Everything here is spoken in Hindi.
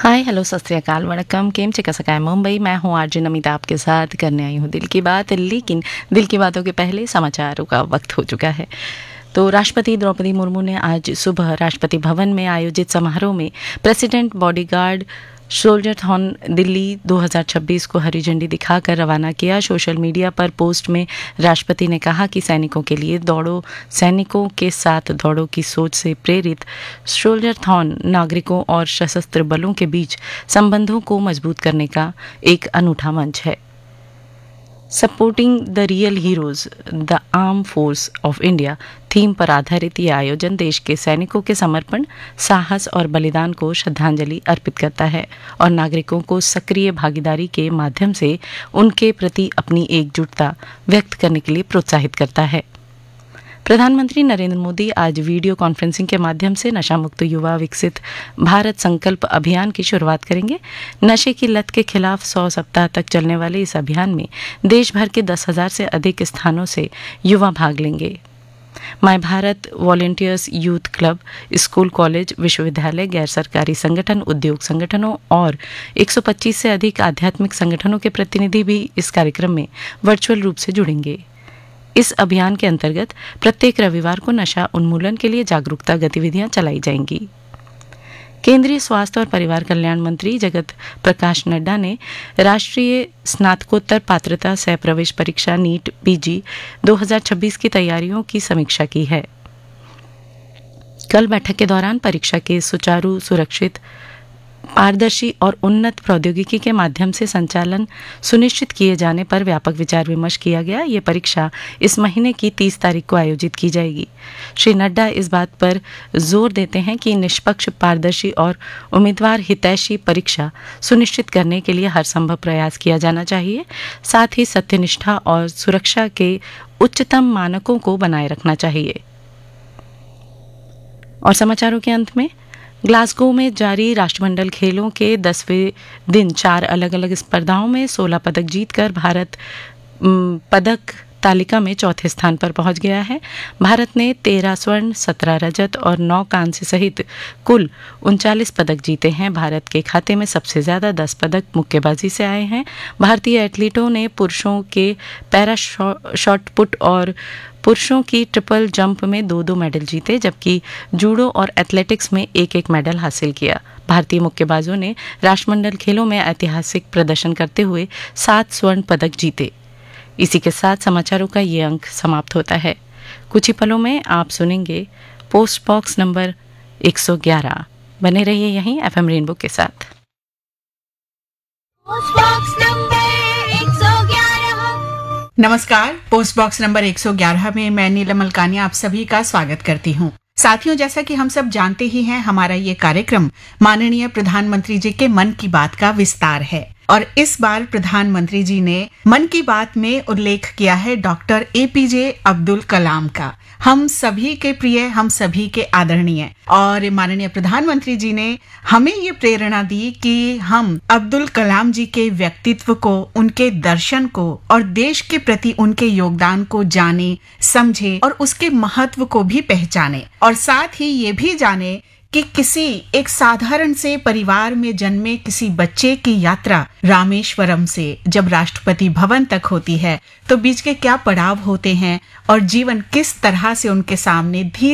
हाय हेलो सत श्री अकाल वणक्कम केम चे कसकाय मुंबई। मैं हूँ आरजे नमिता आपके साथ करने आई हूँ दिल की बात। लेकिन दिल की बातों के पहले समाचारों का वक्त हो चुका है। तो राष्ट्रपति द्रौपदी मुर्मू ने आज सुबह राष्ट्रपति भवन में आयोजित समारोह में प्रेसिडेंट बॉडीगार्ड सोल्जरथॉन दिल्ली 2026 को हरी झंडी दिखाकर रवाना किया। सोशल मीडिया पर पोस्ट में राष्ट्रपति ने कहा कि सैनिकों के लिए दौड़ो, सैनिकों के साथ दौड़ो की सोच से प्रेरित सोल्जरथॉन नागरिकों और सशस्त्र बलों के बीच संबंधों को मजबूत करने का एक अनूठा मंच है। Supporting the real heroes the arm force of India theme पर आधारित ये आयोजन देश के सैनिकों के समर्पण, साहस और बलिदान को श्रद्धांजलि अर्पित करता है और नागरिकों को सक्रिय भागीदारी के माध्यम से उनके प्रति अपनी एकजुटता व्यक्त करने के लिए प्रोत्साहित करता है। प्रधानमंत्री नरेंद्र मोदी आज वीडियो कॉन्फ्रेंसिंग के माध्यम से नशा मुक्त युवा विकसित भारत संकल्प अभियान की शुरुआत करेंगे। नशे की लत के खिलाफ 100 सप्ताह तक चलने वाले इस अभियान में देश भर के 10,000 से अधिक स्थानों से युवा भाग लेंगे। My Bharat volunteers youth club, school, college, विश्वविद्यालय, गैर सरकारी संगठन, उद्योग संगठनों और 125 से अधिक आध्यात्मिक संगठनों के प्रतिनिधि भी इस कार्यक्रम में वर्चुअल रूप से जुड़ेंगे। इस अभियान के अंतर्गत प्रत्येक रविवार को नशा उन्मूलन के लिए जागरूकता गतिविधियां चलाई जाएंगी। केंद्रीय स्वास्थ्य और परिवार कल्याण मंत्री जगत प्रकाश नड्डा ने राष्ट्रीय स्नातकोत्तर पात्रता सह प्रवेश परीक्षा नीट पीजी 2026 की तैयारियों की समीक्षा की है। कल बैठक के दौरान परीक्षा के सुचारू, सुरक्षित, पारदर्शी और उन्नत प्रौद्योगिकी के माध्यम से संचालन सुनिश्चित किए जाने पर व्यापक विचार विमर्श किया गया। ये परीक्षा इस महीने की 30 तारीख को आयोजित की जाएगी। श्री नड्डा इस बात पर जोर देते हैं कि निष्पक्ष, पारदर्शी और उम्मीदवार हितैषी परीक्षा सुनिश्चित करने के लिए हर संभव प्रयास किया जाना चाहिए। साथ ही सत्यनिष्ठा और सुरक्षा के उच्चतम मानकों को बनाए रखना चाहिए। और समाचारों के अंत में ग्लासगो में जारी राष्ट्रमंडल खेलों के 10वें दिन 4 अलग अलग स्पर्धाओं में 16 पदक जीतकर भारत पदक तालिका में चौथे स्थान पर पहुंच गया है। भारत ने 13 स्वर्ण, 17 रजत और 9 कांस्य सहित कुल 39 पदक जीते हैं। भारत के खाते में सबसे ज्यादा 10 पदक मुक्केबाजी से आए हैं। भारतीय एथलीटों ने पुरुषों के पैरा शॉट पुट और पुरुषों की ट्रिपल जंप में 2-2 मेडल जीते, जबकि जूडो और एथलेटिक्स में 1-1 मेडल हासिल किया। भारतीय मुक्केबाजों ने राष्ट्रमंडल खेलों में ऐतिहासिक प्रदर्शन करते हुए 7 स्वर्ण पदक जीते। इसी के साथ समाचारों का ये अंक समाप्त होता है। कुछ ही पलों में आप सुनेंगे पोस्ट बॉक्स नंबर 111। बने रहिए यहीं एफएम रेनबो के साथ। नमस्कार, पोस्ट बॉक्स नंबर 111 में मैं नीलम मलकानी आप सभी का स्वागत करती हूँ। साथियों, जैसा कि हम सब जानते ही हैं, हमारा ये कार्यक्रम माननीय प्रधानमंत्री जी के मन की बात का विस्तार है और इस बार प्रधानमंत्री जी ने मन की बात में उल्लेख किया है डॉक्टर एपीजे अब्दुल कलाम का। हम सभी के प्रिय, हम सभी के आदरणीय, और माननीय प्रधानमंत्री जी ने हमें ये प्रेरणा दी कि हम अब्दुल कलाम जी के व्यक्तित्व को, उनके दर्शन को और देश के प्रति उनके योगदान को जाने, समझे और उसके महत्व को भी पहचाने, और साथ ही ये भी जाने कि किसी एक साधारण से परिवार में जन्मे किसी बच्चे की यात्रा रामेश्वरम से जब राष्ट्रपति भवन तक होती है तो बीच के क्या पड़ाव होते हैं और जीवन किस तरह से उनके सामने धीरे